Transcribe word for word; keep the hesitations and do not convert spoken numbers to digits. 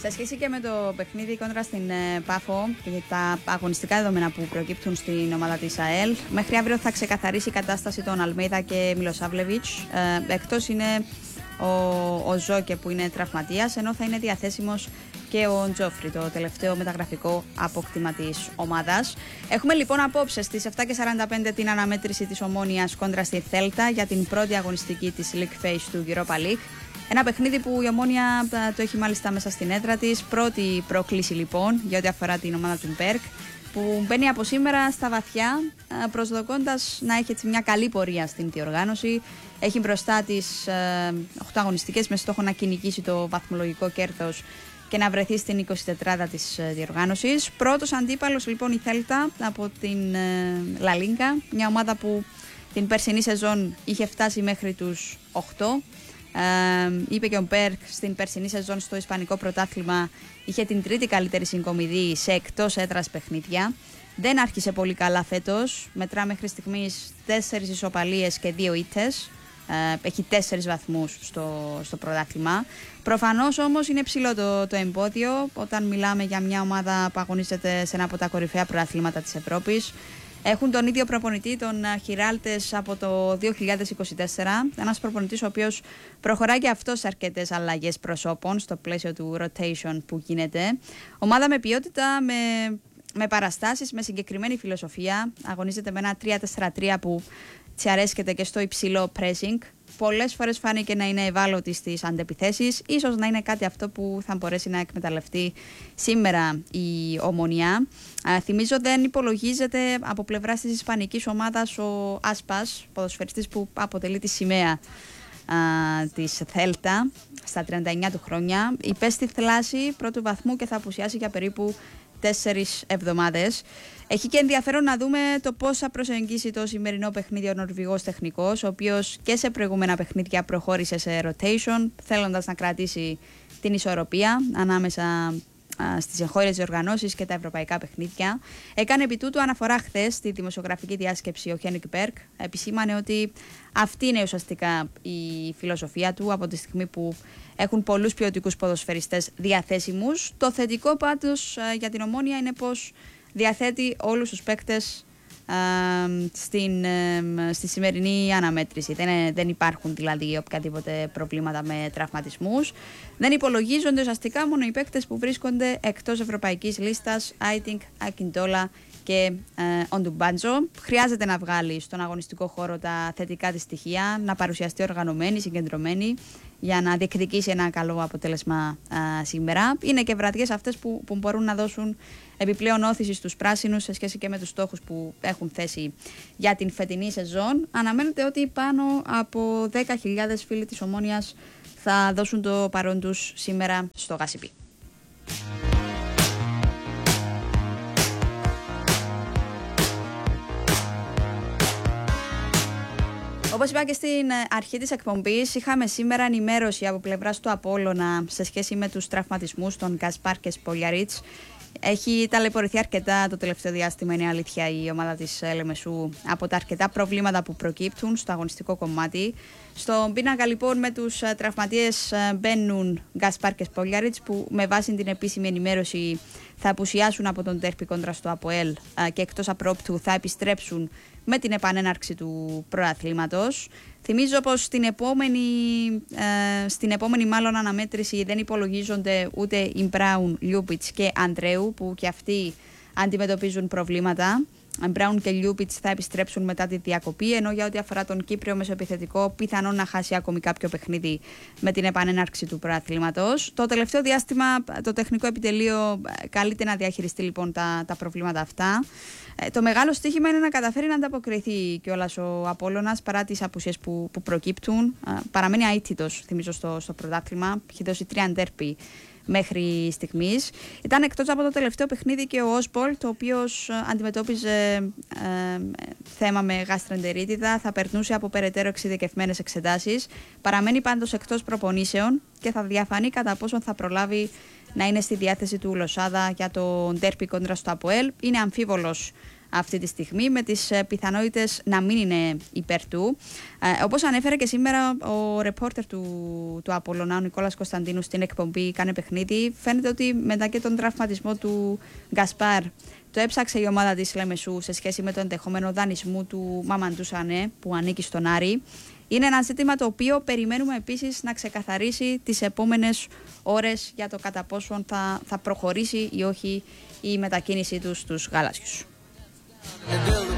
Σε σχέση και με το παιχνίδι κόντρα στην ε, Πάφο και τα αγωνιστικά δεδομένα που προκύπτουν στην ομάδα της ΑΕΛ, μέχρι αύριο θα ξεκαθαρίσει η κατάσταση των Αλμέιδα και Μιλοσαβλεβιτς. Ε, εκτός είναι ο, ο Ζόκε που είναι τραυματίας, ενώ θα είναι διαθέσιμος και ο Τζόφρι, το τελευταίο μεταγραφικό απόκτημα της ομάδας. Έχουμε λοιπόν απόψε στις επτά και σαράντα πέντε την αναμέτρηση της Ομόνοιας κόντρα στη Θέλτα για την πρώτη αγωνιστική της League Phase του Europa League. Ένα παιχνίδι που η Ομόνοια το έχει μάλιστα μέσα στην έδρα της. Πρώτη πρόκληση λοιπόν για ό,τι αφορά την ομάδα του Μπέρκ, που μπαίνει από σήμερα στα βαθιά, προσδοκώντας να έχει έτσι μια καλή πορεία στην διοργάνωση. Έχει μπροστά της οκτώ αγωνιστικές με στόχο να κυνηγήσει το βαθμολογικό κέρδος και να βρεθεί στην εικοστή τέταρτη της διοργάνωσης. Πρώτος αντίπαλος λοιπόν η Θέλτα από την Λα Λίγκα, μια ομάδα που την περσινή σεζόν είχε φτάσει μέχρι τους οκτώ. Ε, είπε και ο Μπέρκ στην περσινή σεζόν στο Ισπανικό πρωτάθλημα είχε την τρίτη καλύτερη συγκομιδή σε εκτός έδρας παιχνίδια. Δεν άρχισε πολύ καλά φέτος, μετρά μέχρι στιγμής τέσσερις ισοπαλίες και δύο ήττες. Ε, έχει τέσσερις βαθμούς στο, στο πρωτάθλημα. Προφανώς όμως είναι ψηλό το, το εμπόδιο όταν μιλάμε για μια ομάδα που αγωνίζεται σε ένα από τα κορυφαία πρωταθλήματα της Ευρώπης. Έχουν τον ίδιο προπονητή, τον Χιράλτες, από το δύο χιλιάδες είκοσι τέσσερα. Ένας προπονητής ο οποίος προχωράει και αυτός σε αρκετές αλλαγές προσώπων στο πλαίσιο του rotation που γίνεται. Ομάδα με ποιότητα, με, με παραστάσεις, με συγκεκριμένη φιλοσοφία. Αγωνίζεται με ένα τρία τέσσερα τρία που τσιαρέσκεται και στο υψηλό pressing. Πολλές φορές φάνηκε να είναι ευάλωτη στις αντεπιθέσεις. Ίσως να είναι κάτι αυτό που θα μπορέσει να εκμεταλλευτεί σήμερα η Ομονία. Α, θυμίζω δεν υπολογίζεται από πλευράς της ισπανικής ομάδας ο Άσπας, ποδοσφαιριστής που αποτελεί τη σημαία α, της Θέλτα στα τριάντα εννιά του χρόνια. Υπέστη θλάση πρώτου βαθμού και θα απουσιάσει για περίπου τέσσερις εβδομάδες. Έχει και ενδιαφέρον να δούμε το πώς θα προσεγγίσει το σημερινό παιχνίδι ο Νορβηγός τεχνικός, ο οποίος και σε προηγούμενα παιχνίδια προχώρησε σε rotation, θέλοντας να κρατήσει την ισορροπία ανάμεσα α, στις εγχώριες διοργανώσεις και τα ευρωπαϊκά παιχνίδια. Έκανε επί τούτου αναφορά χθες στη δημοσιογραφική διάσκεψη ο Χένικ Μπέρκ. Επισήμανε ότι αυτή είναι ουσιαστικά η φιλοσοφία του από τη στιγμή που έχουν πολλούς ποιοτικούς ποδοσφαιριστές διαθέσιμους. Το θετικό πάντως για την Ομόνοια είναι πως διαθέτει όλους τους παίκτες α, στην, α, στη σημερινή αναμέτρηση. Δεν, δεν υπάρχουν δηλαδή οποιαδήποτε προβλήματα με τραυματισμούς. Δεν υπολογίζονται ουσιαστικά μόνο οι παίκτες που βρίσκονται εκτός ευρωπαϊκής λίστας, Άιτινγκ, Ακιντόλα και Οντουμπάντζο. Χρειάζεται να βγάλει στον αγωνιστικό χώρο τα θετικά της στοιχεία, να παρουσιαστεί οργανωμένη, συγκεντρωμένη, για να διεκδικήσει ένα καλό αποτέλεσμα α, σήμερα. Είναι και βραδιές αυτές που, που μπορούν να δώσουν επιπλέον όθηση στους πράσινους σε σχέση και με τους στόχους που έχουν θέσει για την φετινή σεζόν. Αναμένεται ότι πάνω από δέκα χιλιάδες φίλοι της Ομόνοιας θα δώσουν το παρόν τους σήμερα στο Γασιπί. Όπως είπα και στην αρχή της εκπομπής, είχαμε σήμερα ενημέρωση από πλευράς του Απόλλωνα σε σχέση με τους τραυματισμούς των Γκασπάρ και Σπολιαρίτς. Έχει ταλαιπωρηθεί αρκετά το τελευταίο διάστημα, είναι αλήθεια, η ομάδα της Λεμεσού από τα αρκετά προβλήματα που προκύπτουν στο αγωνιστικό κομμάτι. Στον πίνακα λοιπόν με τους τραυματίες μπαίνουν Γκασπάρ και Σπολιαρίτς, που με βάση την επίσημη ενημέρωση θα απουσιάσουν από τον τέρπι κόντρα στο ΑΠΟΕΛ και εκτός απρόπτου θα επιστρέψουν με την επανέναρξη του προαθλήματος. Θυμίζω πως στην επόμενη, ε, στην επόμενη μάλλον αναμέτρηση δεν υπολογίζονται ούτε η Μπράουν, Λιούπιτς και Αντρέου, που και αυτοί αντιμετωπίζουν προβλήματα. Μπράουν και Λιούπιτς θα επιστρέψουν μετά τη διακοπή, ενώ για ό,τι αφορά τον Κύπριο μεσοεπιθετικό, πιθανόν να χάσει ακόμη κάποιο παιχνίδι με την επανέναρξη του προαθλήματος. Το τελευταίο διάστημα το τεχνικό επιτελείο καλείται να διαχειριστεί λοιπόν τα, τα προβλήματα αυτά. Ε, το μεγάλο στοίχημα είναι να καταφέρει να ανταποκριθεί κιόλας ο Απόλλωνας παρά τις απουσίες που, που προκύπτουν. Ε, παραμένει αίτητος, θυμίζω, στο, στο πρωτάθλημα. Έχει δώσει τρία ντέρπι μέχρι στιγμής. Ήταν εκτός από το τελευταίο παιχνίδι και ο Όσμπολτ, ο οποίος αντιμετώπιζε ε, θέμα με γαστρεντερίτιδα, θα περνούσε από περαιτέρω εξειδικευμένες εξετάσεις. Παραμένει πάντως εκτός προπονήσεων και θα διαφανεί κατά πόσον θα προλάβει να είναι στη διάθεση του Λοσάδα για το ντέρπι κόντρα στο ΑΠΟΕΛ. Είναι αμφίβολος αυτή τη στιγμή, με τις πιθανότητες να μην είναι υπέρ του. Ε, όπως ανέφερε και σήμερα ο ρεπόρτερ του, του Απόλλωνα, ο Νικόλας Κωνσταντίνου, στην εκπομπή Κάνε Παιχνίδι, φαίνεται ότι μετά και τον τραυματισμό του Γκασπάρ, το έψαξε η ομάδα της Λεμεσού σε σχέση με το ενδεχόμενο δανεισμού του Μαμαντού Σανέ, που ανήκει στον Άρη. Είναι ένα ζήτημα το οποίο περιμένουμε επίσης να ξεκαθαρίσει τις επόμενες ώρες για το κατά πόσο θα, θα προχωρήσει ή όχι η μετακίνησή τους στους γαλάζιους.